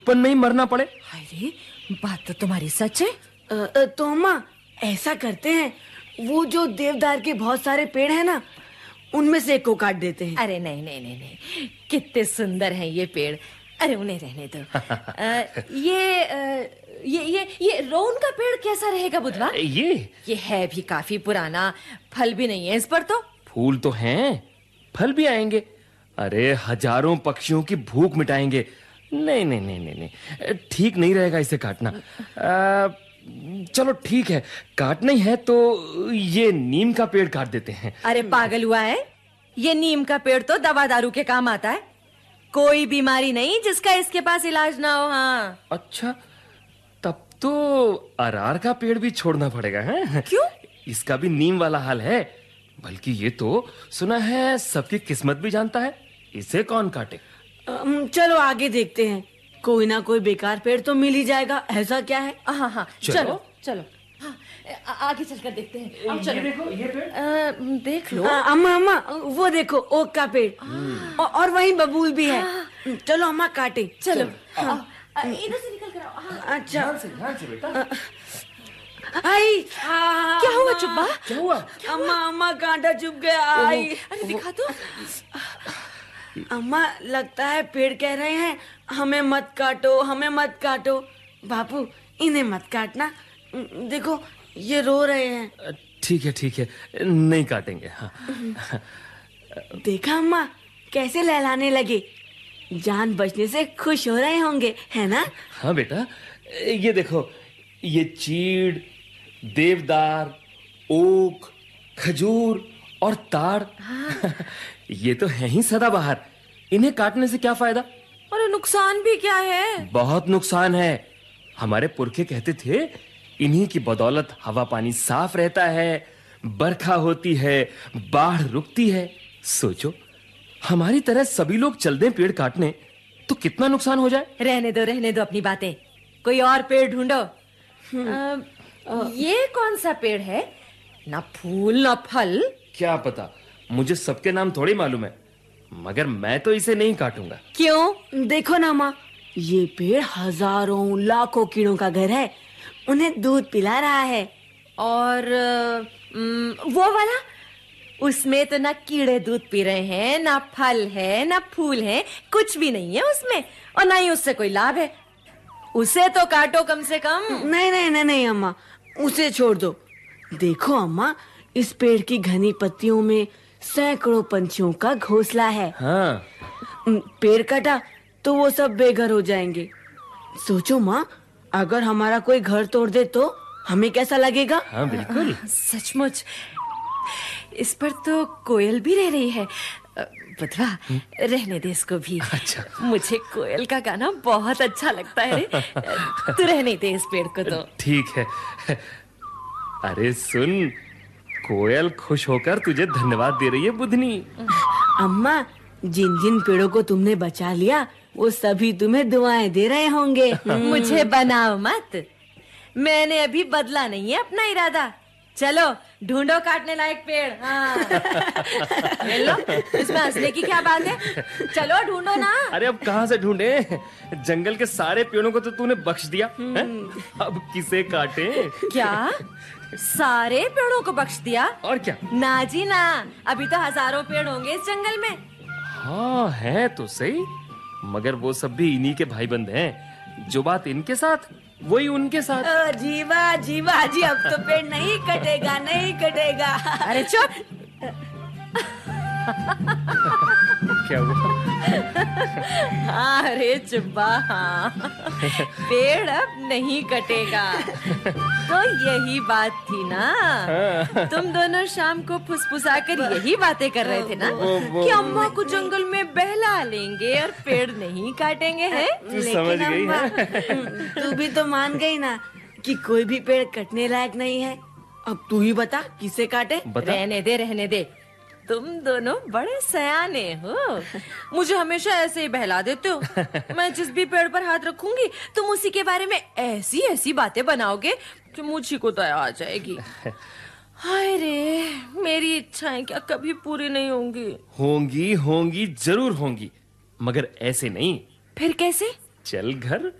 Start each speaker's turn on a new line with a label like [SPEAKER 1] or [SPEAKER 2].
[SPEAKER 1] पन में ही मरना पड़े।
[SPEAKER 2] अरे बात तो तुम्हारी सच है।
[SPEAKER 3] तो अम्मा ऐसा करते हैं, वो जो देवदार के बहुत सारे पेड़ हैं ना, उनमें से एक को काट देते हैं।
[SPEAKER 2] अरे नहीं नहीं नहीं नहीं, कितने सुंदर हैं ये पेड़। अरे उन्हें रहने दो। ये रोन का पेड़ कैसा रहेगा बुधवा? ये है भी काफी पुराना, फल भी नहीं है इस पर तो।
[SPEAKER 1] फूल तो हैं, फल भी आएंगे। अरे हजारों पक्षियों की भूख मिटाएंगे। नहीं नहीं नहीं नहीं नहीं, ठीक नहीं रहेगा इसे काटना। चलो ठीक है, काटना ही है तो ये नीम का पेड़ काट देते हैं।
[SPEAKER 2] अरे पागल हुआ है, ये नीम का पेड़ तो दवा दारू के काम आता है। कोई बीमारी नहीं जिसका इसके पास इलाज ना हो। हाँ
[SPEAKER 1] अच्छा, तब तो अरार का पेड़ भी छोड़ना पड़ेगा है?
[SPEAKER 2] क्यों?
[SPEAKER 1] इसका भी नीम वाला हाल है। बल्कि ये तो सुना है सबकी किस्मत भी जानता है, इसे कौन काटे।
[SPEAKER 3] चलो आगे देखते हैं, कोई ना कोई बेकार पेड़ तो मिल ही जाएगा। ऐसा क्या है?
[SPEAKER 2] हाँ हाँ चलो चलो। हाँ, आगे चलकर देखते हैं। अब चलो।
[SPEAKER 1] ये देखो ये पेड़।
[SPEAKER 2] देख लो।
[SPEAKER 3] अम्मा अम्मा वो देखो ओक का पेड़, और वहीं बबूल भी है। चलो अम्मा काटे।
[SPEAKER 2] चलो इधर से निकल कर आओ।
[SPEAKER 3] अच्छा
[SPEAKER 1] ध्यान से बेटा।
[SPEAKER 3] आई
[SPEAKER 2] क्या हुआ चुप्पा?
[SPEAKER 1] क्या हुआ?
[SPEAKER 3] अम्मा अम्मा कांटा चुभ गया। आई
[SPEAKER 2] अरे दिखा तो।
[SPEAKER 3] अम्मा लगता है पेड़ कह रहे हैं हमें मत काटो, हमें मत काटो। बापू इन्हें मत काटना, देखो ये रो रहे हैं।
[SPEAKER 1] ठीक है, नहीं काटेंगे। हाँ।
[SPEAKER 3] देखा अम्मा कैसे लहलाने लगे, जान बचने से खुश हो रहे होंगे, है ना?
[SPEAKER 1] हाँ बेटा, ये देखो, ये चीड़, देवदार, ओक, खजूर और ताड़। हाँ। ये तो है ही सदाबहार। इन्हें काटने से क्या फायदा?
[SPEAKER 2] और नुकसान भी क्या है?
[SPEAKER 1] बहुत नुकसान है। हमारे पुरखे कहते थे इन्हीं की बदौलत हवा पानी साफ रहता है, बरखा होती है, बाढ़ रुकती है। सोचो हमारी तरह सभी लोग चल दें पेड़ काटने तो कितना नुकसान हो जाए।
[SPEAKER 2] रहने दो अपनी बातें, कोई और पेड़ ढूंढो। ये कौन सा पेड़ है? ना फूल ना फल।
[SPEAKER 1] क्या पता, मुझे सबके नाम थोड़ी मालूम है, मगर मैं तो इसे नहीं काटूंगा।
[SPEAKER 3] क्यों? देखो ना माँ, ये पेड़ हजारों लाखों कीड़ों का घर है, उन्हें दूध पिला रहा है।
[SPEAKER 2] और वो वाला, उसमें तो ना कीड़े दूध पी रहे हैं, ना फल है, ना फूल है, कुछ भी नहीं है उसमें, और ना ही उससे कोई लाभ है। उसे तो काटो कम से कम।
[SPEAKER 3] नहीं अम्मा, उसे छोड़ दो। देखो अम्मा, इस पेड़ की घनी पत्तियों में सैकड़ों पंछियों का घोंसला है।
[SPEAKER 1] हाँ।
[SPEAKER 3] पेड़ कटा तो वो सब बेघर हो जाएंगे। सोचो माँ, अगर हमारा कोई घर तोड़ दे तो हमें कैसा लगेगा?
[SPEAKER 1] हाँ बिल्कुल।
[SPEAKER 2] सचमुच इस पर तो कोयल भी रह रही है। बुधवा, रहने दे इसको भी।
[SPEAKER 1] अच्छा।
[SPEAKER 2] मुझे कोयल का गाना बहुत अच्छा लगता है रे। तू रहने दे इस पेड़ को तो।
[SPEAKER 1] ठीक है। अरे सुन, कोयल खुश होकर तुझे धन्यवाद दे रही है बुधनी।
[SPEAKER 3] अम्मा, जिन जिन पेड़ों को तुमने बचा लिया वो सभी तुम्हें दुआएं दे रहे होंगे।
[SPEAKER 2] मुझे बनाओ मत, मैंने अभी बदला नहीं है अपना इरादा। चलो ढूंढो काटने लायक पेड़। हाँ। लो, इसमें हंसने की क्या बात है? चलो ढूंढो ना।
[SPEAKER 1] अरे अब कहाँ से ढूंढे? जंगल के सारे पेड़ों को तो तूने बख्श दिया है? अब किसे काटे?
[SPEAKER 2] क्या सारे पेड़ों को बख्श दिया?
[SPEAKER 1] और क्या?
[SPEAKER 2] ना जी ना, अभी तो हजारों पेड़ होंगे इस जंगल में।
[SPEAKER 1] हाँ है तो सही, मगर वो सब भी इन्हीं के भाई बंद हैं। जो बात इनके साथ वही उनके साथ।
[SPEAKER 3] जीवा जीवा जी, अब तो पेड़ नहीं कटेगा, नहीं कटेगा।
[SPEAKER 2] अरे चुप।
[SPEAKER 1] क्या हुआ?
[SPEAKER 2] अरे चुप्पा, हाँ, पेड़ अब नहीं कटेगा। तो यही बात थी ना, तुम दोनों शाम को फुसफुसाकर यही बातें कर रहे थे ना कि अम्मा को जंगल में बहला लेंगे और पेड़ नहीं काटेंगे, हैं?
[SPEAKER 1] समझ गई
[SPEAKER 3] अम्मा, तू भी तो मान गई ना कि कोई भी पेड़ कटने लायक नहीं है। अब तू ही बता किसे काटे?
[SPEAKER 1] बता।
[SPEAKER 2] रहने दे, तुम दोनों बड़े सयाने हो, मुझे हमेशा ऐसे ही बहला देते हो। मैं जिस भी पेड़ पर हाथ रखूंगी तुम उसी के बारे में ऐसी ऐसी बातें बनाओगे कि मुझे को दया आ जाएगी। हाय रे, मेरी इच्छाएं क्या कभी पूरी नहीं होंगी?
[SPEAKER 1] होंगी जरूर होंगी, मगर ऐसे नहीं।
[SPEAKER 2] फिर कैसे?
[SPEAKER 1] चल घर